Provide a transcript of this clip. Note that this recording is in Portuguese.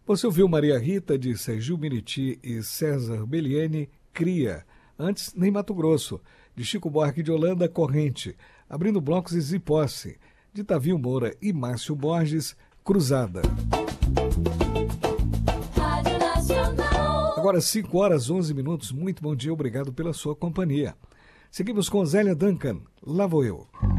Você ouviu Maria Rita, de Sergio Meriti, e César Bellieni, Cria. Antes, Nem Mato Grosso, de Chico Buarque de Holanda, Corrente. Abrindo blocos, Zizi Posse, de Tavinho Moura e Márcio Borges, Cruzada. Agora 5 horas 11 minutos. Muito bom dia, obrigado pela sua companhia. Seguimos com Zélia Duncan, Lá Vou Eu.